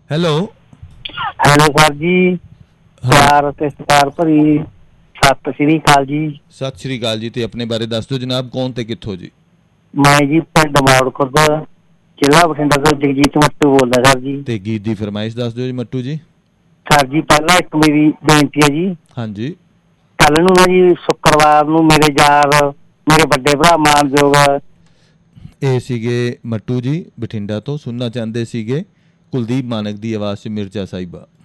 Hello hello sir ਜੀ, ਪਿਆਰ ਤੇ ਸਤਿਕਾਰ ਭਰੀ ਸਤਿ ਸ੍ਰੀ ਅਕਾਲ ਜੀ। ਸਤਿ ਸ਼੍ਰੀ ਅਕਾਲ ਜੀ। ਤੇ ਆਪਣੇ ਬਾਰੇ ਦੱਸ ਦਿਓ ਜਨਾਬ, ਕੌਣ ਤੇ ਕਿੱਥੋਂ ਜੀ? ਮੈਂ ਜੀ ਪਿੰਡ ਮੌੜ ਖੁਰਦ, ਜ਼ਿਲ੍ਹਾ ਬਠਿੰਡਾ ਤੋਂ ਜਗਜੀਤ ਮੱਟੂ ਬੋਲਦਾ ਸਰ ਜੀ। ਤੇ ਗੀਤ ਦੀ ਫਰਮਾਇਸ਼ ਦੱਸ ਦਿਓ ਜੀ ਮੱਟੂ ਜੀ। ਸਰ ਜੀ ਪਹਿਲਾਂ ਇੱਕ ਮੇਰੀ ਬੇਨਤੀ ਹੈ ਜੀ। ਹਾਂਜੀ। ਕੱਲ ਨੂੰ ਨਾ ਜੀ ਸ਼ੁੱਕਰਵਾਰ ਨੂੰ ਮੇਰੇ ਯਾਰ, ਮੇਰੇ ਵੱਡੇ ਭਰਾ ਮਾਨਯੋਗ ਇਹ ਸੀਗੇ ਮੱਟੂ ਜੀ ਬਠਿੰਡਾ ਤੋਂ, ਸੁਣਨਾ ਚਾਹੁੰਦੇ ਸੀਗੇ ਕੁਲਦੀਪ ਮਾਨਕ ਦੀ ਆਵਾਜ਼ 'ਚ ਮਿਰਜ਼ਾ ਸਾਹਿਬਾ।